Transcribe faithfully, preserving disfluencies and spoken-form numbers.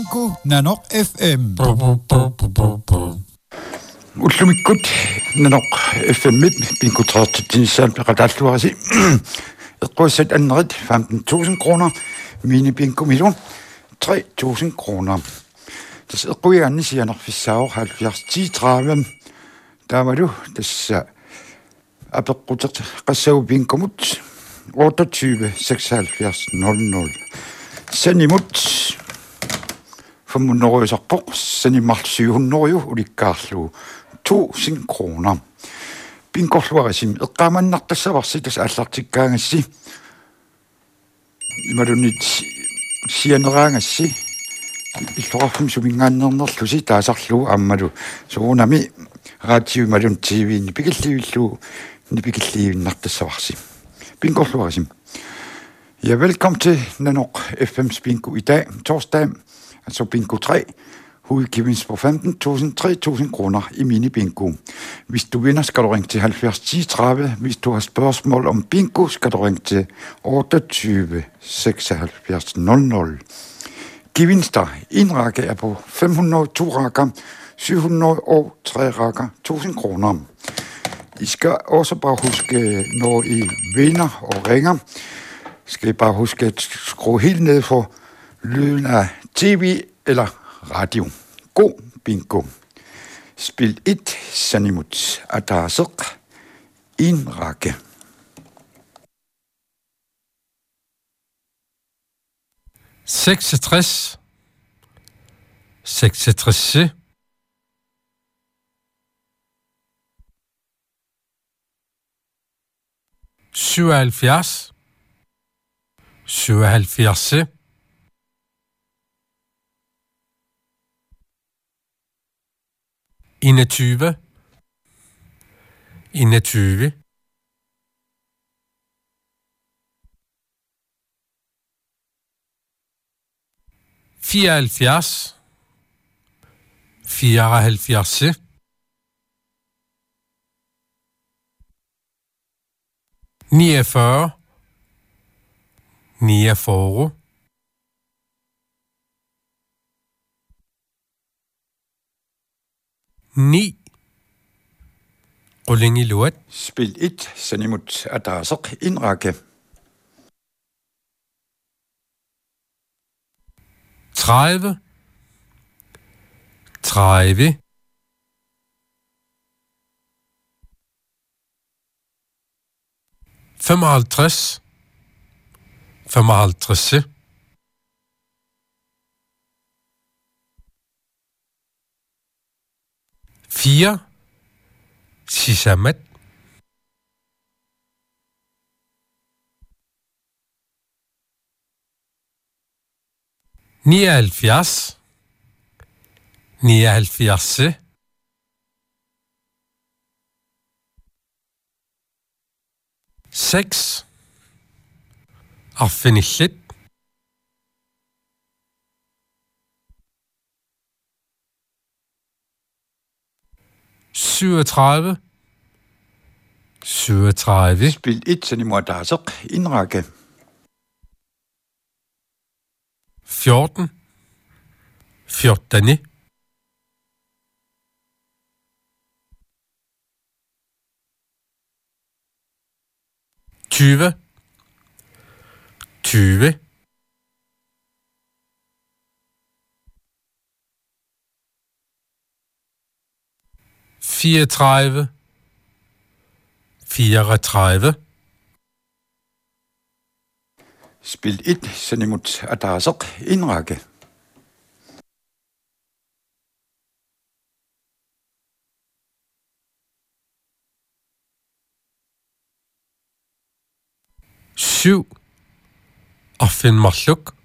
Bingo Nanok F M. Ullumikut Nanok F M Bingo tretogtyve Radalluarisi. Eqquissat annerit femten tusind kroner. Mini Bingo Million tre tusind kroner. Das eqquiaanni sianerfissaaor halvfjerds ti tredive. Der var du das apeqqutert qassau Bingomut otteogtyve seksoghalvfjerds nul nul. Senimut femhundrede senimart syv hundrede ulikkaarlu tusind kroner. Bingorluarisim eqqamannartassavarssi allartikkaangassi imalunit sianeraangassi illorafum sumingaannernerlusi taasarlu ammalu suunami radio imalun T V ni pikillivillu ni pikillivinnartassavarssi. Bingorluarisim. Ja, velkommen til Nanok F M's Bingo i dag, torsdag, altså Bingo tre, hovedgevinst på femten tusind, tre tusind kroner i mini-bingo. Hvis du vinder, skal du ringe til halvfjerds ti tredive. Hvis du har spørgsmål om bingo, skal du ringe til otteogtyve seksoghalvfjerds nul nul. Gevinster. En række er på fem hundrede, to rækker, syv hundrede og tre rækker, tusind kroner. I skal også bare huske, når I vinder og ringer, skal I bare huske at skrue helt ned for lyden af tv eller radio. God bingo. Spil et sanimut adasuk en række. seksogtres seksogtres syvoghalvfjerds syvoghalvfjerds enogtyve enogtyve fireoghalvfjerds fireoghalvfjerds niogfyrre niogfyrre ni Rulling i luet. Spil et sanimut adasuk en række. tredive tredive femoghalvtreds femoghalvtreds fire sisamat nioghalvfjerds nioghalvfjerds seks affinitlet syvogtredive syvogtredive Spil et sanimut adasuk en række. fjorten fjorten tyve tyve fireogtredive fireogtredive Spil et sanimut adasuk en række. syv affinmarluk